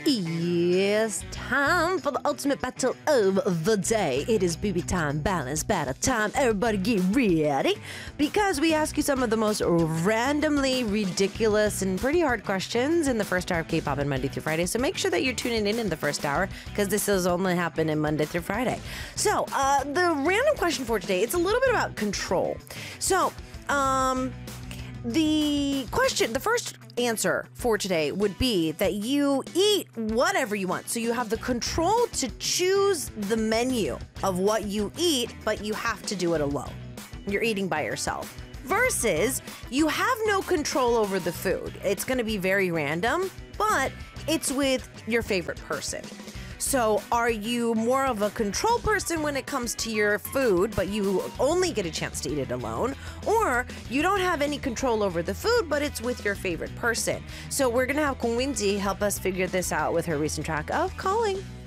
It's time for the ultimate battle of the day. It is booby time, balance battle time. Everybody get ready because we ask you some of the most randomly ridiculous and pretty hard questions in the first hour of K-pop on Monday through Friday. So make sure that you're tuning in the first hour because this is only happening Monday through Friday. So the random question for today, it's a little bit about control. So the first answer for today would be that you eat whatever you want. So you have the control to choose the menu of what you eat, but you have to do it alone. You're eating by yourself. Versus you have no control over the food. It's going to be very random, but it's with your favorite person. So are you more of a control person when it comes to your food, but you only get a chance to eat it alone? Or you don't have any control over the food, but it's with your favorite person? So we're going to have Kong Win-ji help us figure this out with her recent track of Calling.